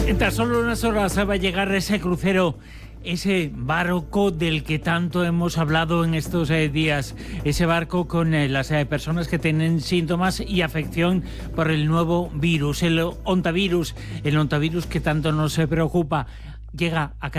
En tan solo unas horas va a llegar ese crucero, ese barco del que tanto hemos hablado en estos días, ese barco con las personas que tienen síntomas y afección por el nuevo virus, el ontavirus que tanto nos preocupa. Llega a